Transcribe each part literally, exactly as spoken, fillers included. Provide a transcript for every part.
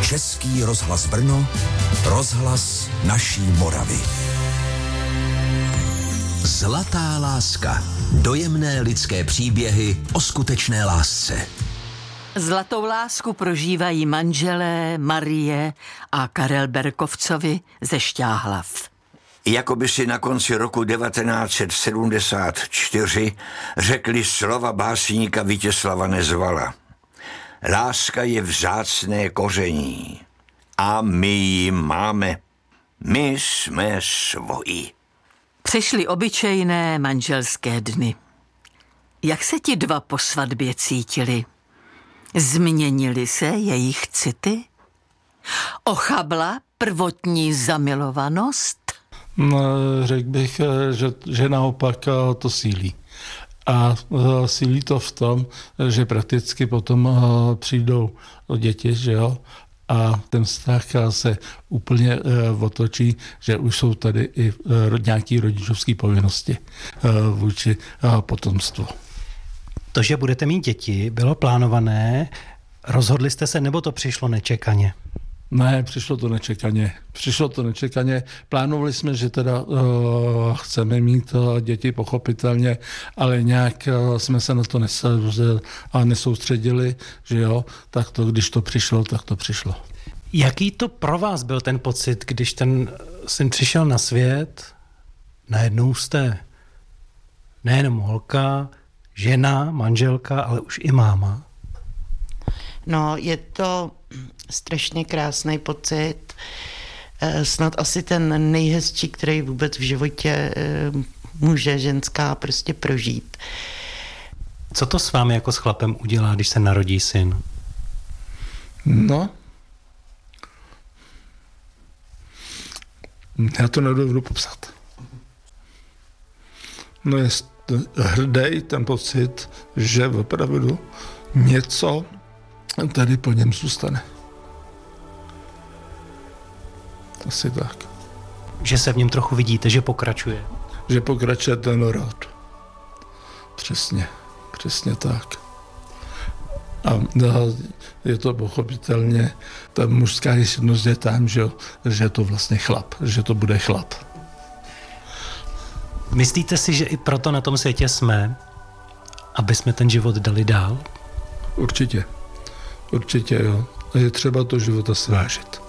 Český rozhlas Brno, rozhlas naší Moravy. Zlatá láska. Dojemné lidské příběhy o skutečné lásce. Zlatou lásku prožívají manželé Marie a Karel Berkovcovi ze Šťáhlav. Jakoby si na konci roku devatenáct set sedmdesát čtyři řekli slova básníka Vítězslava Nezvala. Láska je vzácné koření a my ji máme. My jsme svoji. Přišly obyčejné manželské dny. Jak se ti dva po svatbě cítili? Změnily se jejich city? Ochabla prvotní zamilovanost? No, řekl bych, že, že naopak to sílí. A sílí to v tom, že prakticky potom přijdou děti, že jo? A ten vztah se úplně otočí, že už jsou tady i nějaké rodičovské povinnosti vůči potomstvu. To, že budete mít děti, bylo plánované, rozhodli jste se, nebo to přišlo nečekaně? Ne, přišlo to nečekaně. Přišlo to nečekaně. Plánovali jsme, že teda uh, chceme mít uh, děti, pochopitelně, ale nějak uh, jsme se na to nes- a nesoustředili, že jo, tak to, když to přišlo, tak to přišlo. Jaký to pro vás byl ten pocit, když ten syn přišel na svět, najednou jste nejenom holka, žena, manželka, ale už i máma? No, je to strašně krásný pocit. Snad asi ten nejhezčí, který vůbec v životě může ženská prostě prožít. Co to s vámi jako s chlapem udělá, když se narodí syn? No, já to nedovedu popsat. No je hrdý ten pocit, že opravdu něco tady po něm zůstane. Asi tak. Že se v něm trochu vidíte, že pokračuje. Že pokračuje ten rod. Přesně, přesně tak. A je to pochopitelně, ta mužská jednost je tam, že, že je to vlastně chlap, že to bude chlap. Myslíte si, že i proto na tom světě jsme, aby jsme ten život dali dál? Určitě. Určitě jo. A je třeba to života svážit.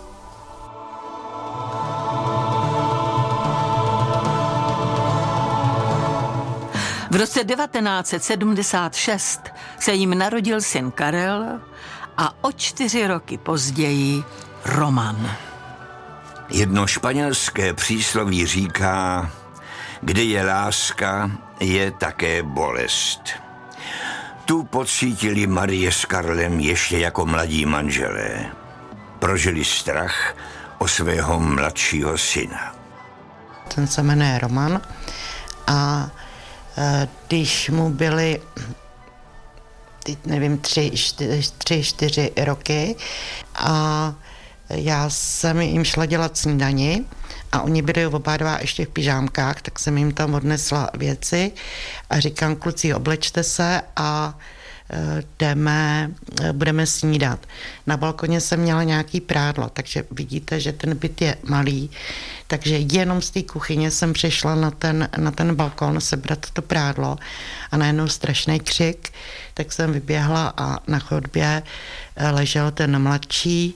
V roce devatenáct set sedmdesát šest se jim narodil syn Karel a o čtyři roky později Roman. Jedno španělské přísloví říká, kde je láska, je také bolest. Tu pocítili Marie s Karlem ještě jako mladí manželé. Prožili strach o svého mladšího syna. Ten se jmenuje Roman a když mu byly, teď nevím, tři, čtyři, tři, čtyři roky a já jsem jim šla dělat snídani a oni byli oba dva ještě v pyžámkách, tak jsem jim tam odnesla věci a říkám, kluci, oblečte se a jdeme, budeme snídat. Na balkoně jsem měla nějaký prádlo, takže vidíte, že ten byt je malý, takže jenom z té kuchyně jsem přišla na ten, na ten balkon sebrat to prádlo a najednou strašný křik, tak jsem vyběhla a na chodbě ležel ten mladší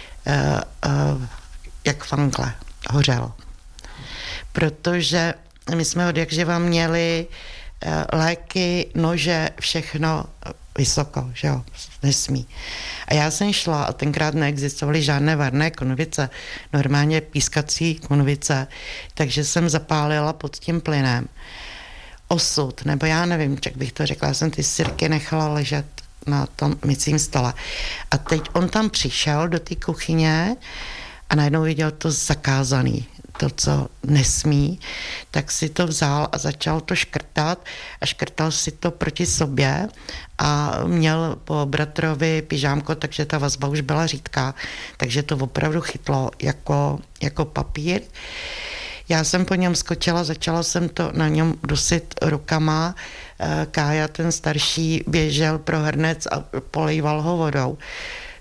jak fankle, hořel. Protože my jsme od jakživa měli léky, nože, všechno vysoko, že jo, nesmí. A já jsem šla a tenkrát neexistovaly žádné varné konvice, normálně pískací konvice, takže jsem zapálila pod tím plynem. Osud, nebo já nevím, jak bych to řekla, já jsem ty sirky nechala ležet na tom mycím stole. A teď on tam přišel do té kuchyně a najednou viděl to zakázaný, to, co nesmí, tak si to vzal a začal to škrtat a škrtal si to proti sobě a měl po bratrovi pyžámko, takže ta vazba už byla řídká, takže to opravdu chytlo jako, jako papír. Já jsem po něm skočila, začala jsem to na něm dusit rukama. Kája, ten starší, běžel pro hrnec a polejval ho vodou.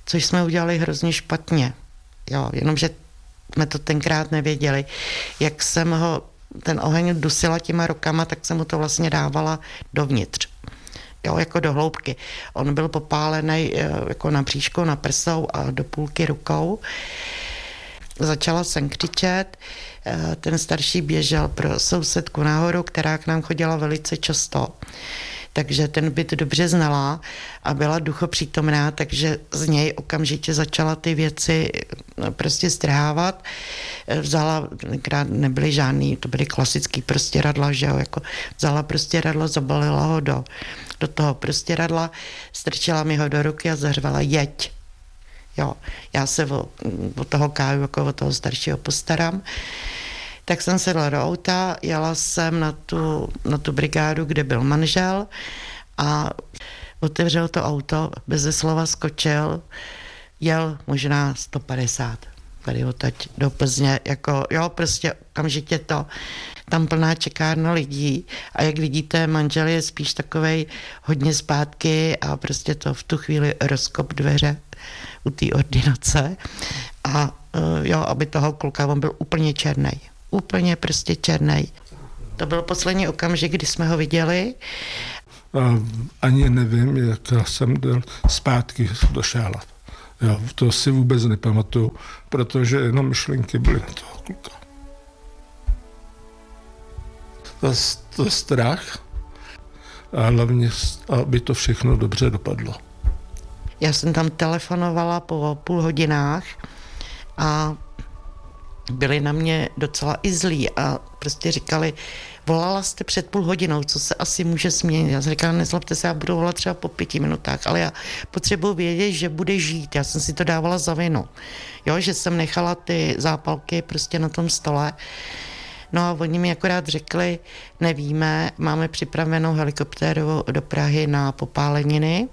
což jsme udělali hrozně špatně. Jo, jenomže jsme to tenkrát nevěděli. Jak jsem ho, ten oheň dusila těma rukama, tak jsem mu to vlastně dávala dovnitř. Jo, jako do hloubky. On byl popálený jako na bříšku, na prsou a do půlky rukou. Začala jsem křičet, ten starší běžel pro sousedku nahoru, která k nám chodila velice často. Takže ten byt dobře znala a byla duchopřítomná, takže z něj okamžitě začala ty věci prostě strhávat. Vzala, tenkrát nebyly žádný, to byly klasický prostěradla, že jo, jako vzala prostěradlo, zabalila ho do, do toho prostěradla, strčila mi ho do ruky a zařvala jeď. Jo, já se o, o toho Káju, jako o toho staršího postarám. Tak jsem sedla do auta, jela jsem na tu, na tu brigádu, kde byl manžel a otevřel to auto, beze slova skočil, jel možná sto padesát tady odtaď do Plzně, jako jo, prostě okamžitě to, tam plná čekárna lidí a jak vidíte, manžel je spíš takovej hodně zpátky a prostě to v tu chvíli rozkop dveře u té ordinace a jo, aby toho kluka, on byl úplně černej. Úplně prostě černej. To byl poslední okamžik, kdy jsme ho viděli. A ani nevím, jak jsem byl zpátky do Šála. Jo, to si vůbec nepamatuju, protože jenom myšlenky byly na toho kluka. To, to strach a hlavně, aby to všechno dobře dopadlo. Já jsem tam telefonovala po půl hodinách a byli na mě docela i zlí a prostě říkali, volala jste před půl hodinou, co se asi může změnit. Já jsem říkala, nezlobte se, já budu volat třeba po pěti minutách, ale já potřebuji vědět, že bude žít. Já jsem si to dávala za vinu. Jo, že jsem nechala ty zápalky prostě na tom stole. No a oni mi akorát řekli, nevíme, máme připravenou helikoptéru do Prahy na popáleniny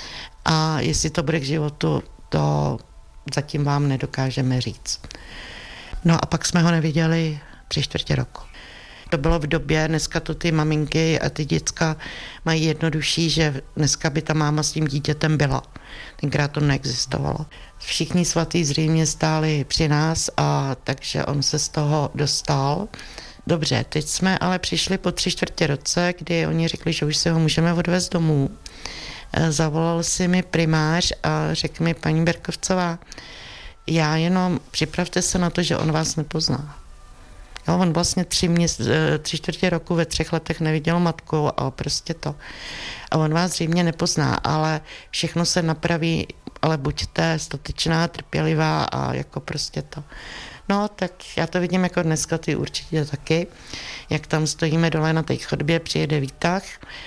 a jestli to bude k životu, to zatím vám nedokážeme říct. No a pak jsme ho neviděli tři čtvrtě roku. To bylo v době, dneska to ty maminky a ty děcka mají jednodušší, že dneska by ta máma s tím dítětem byla. Tenkrát to neexistovalo. Všichni svatý zřejmě stáli při nás a takže on se z toho dostal. Dobře, teď jsme ale přišli po tři čtvrtě roce, kdy oni řekli, že už se ho můžeme odvést domů. Zavolal si mi primář a řekl mi, paní Berkovcová, já jenom připravte se na to, že on vás nepozná. Jo, on vlastně tři, měs, tři čtvrtě roku ve třech letech neviděl matku a prostě to. A on vás zřejmě nepozná, ale všechno se napraví, ale buďte statečná, trpělivá a jako prostě to. No, tak já to vidím jako dneska, ty určitě taky. Jak tam stojíme dole na té chodbě, přijede výtah,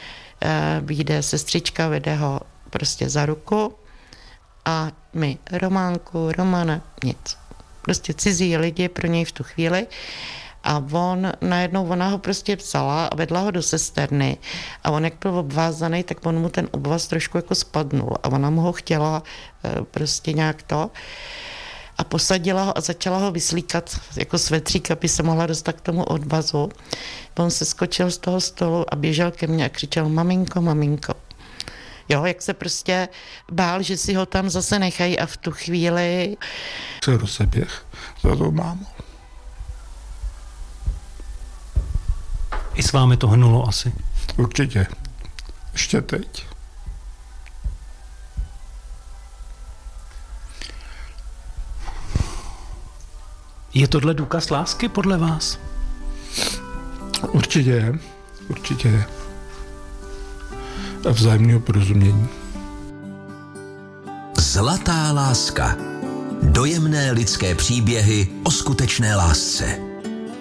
vyjde sestřička, vede ho prostě za ruku a my, Románku, Romana, nic. Prostě cizí lidi pro něj v tu chvíli a on najednou, ona ho prostě vzala a vedla ho do sesterny a on jak byl obvázaný, tak on mu ten obvaz trošku jako spadnul a ona mu ho chtěla prostě nějak to a posadila ho a začala ho vyslíkat jako svetřík, aby se mohla dostat k tomu odvazu. On se skočil z toho stolu a běžel ke mně a křičel maminko, maminko. Jo, jak se prostě bál, že si ho tam zase nechají a v tu chvíli se rozeběh za tou mámou. I s vámi to hnulo asi? Určitě. Ještě teď. Je tohle důkaz lásky podle vás? Určitě je. Určitě je. A vzájemného porozumění. Zlatá láska. Dojemné lidské příběhy o skutečné lásce.